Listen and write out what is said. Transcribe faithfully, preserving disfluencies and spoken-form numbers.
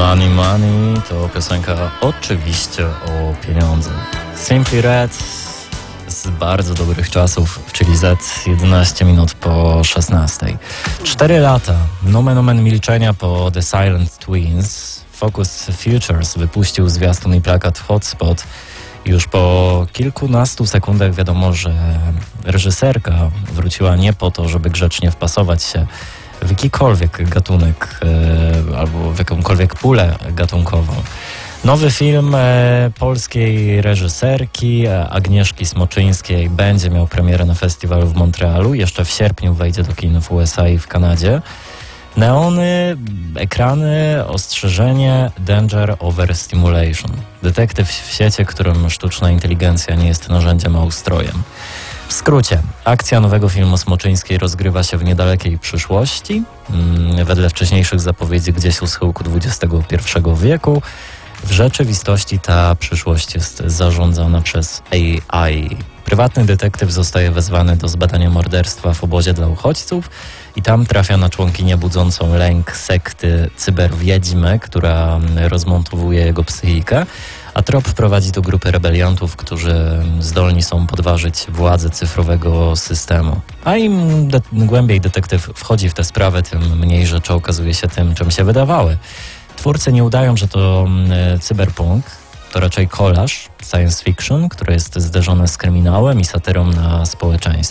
Money Money to piosenka oczywiście o pieniądze. Simply Red z bardzo dobrych czasów, czyli Z, jedenaście minut po szesnastej. Cztery lata, nomen omen milczenia po The Silent Twins. Focus Features wypuścił zwiastun i plakat Hotspot. Już po kilkunastu sekundach wiadomo, że reżyserka wróciła nie po to, żeby grzecznie wpasować się w jakikolwiek gatunek e, albo w jakąkolwiek pulę gatunkową. Nowy film e, polskiej reżyserki e, Agnieszki Smoczyńskiej będzie miał premierę na festiwalu w Montrealu. Jeszcze w sierpniu wejdzie do kin w U S A i w Kanadzie. Neony, ekrany, ostrzeżenie, danger overstimulation. Detektyw w świecie, którym sztuczna inteligencja nie jest narzędziem, a ustrojem. W skrócie, akcja nowego filmu Smoczyńskiej rozgrywa się w niedalekiej przyszłości. Hmm, wedle wcześniejszych zapowiedzi gdzieś u schyłku dwudziestego pierwszego wieku. W rzeczywistości ta przyszłość jest zarządzana przez A I. Prywatny detektyw zostaje wezwany do zbadania morderstwa w obozie dla uchodźców i tam trafia na członkinię budzącą lęk sekty cyberwiedźmy, która rozmontowuje jego psychikę, a trop prowadzi do grupy rebeliantów, którzy zdolni są podważyć władzę cyfrowego systemu. A im de- głębiej detektyw wchodzi w tę sprawę, tym mniej rzeczy okazuje się tym, czym się wydawały. Twórcy nie udają, że to y, cyberpunk, to raczej kolaż science fiction, które jest zderzone z kryminałem i satyrą na społeczeństwo.